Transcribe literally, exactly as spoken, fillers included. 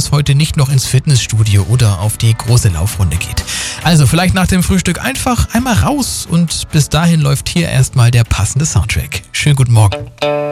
es heute nicht noch ins Fitnessstudio oder auf die große Laufrunde geht. Also vielleicht nach dem Frühstück einfach einmal raus und bis dahin läuft hier erstmal der passende Soundtrack. Schönen guten Morgen.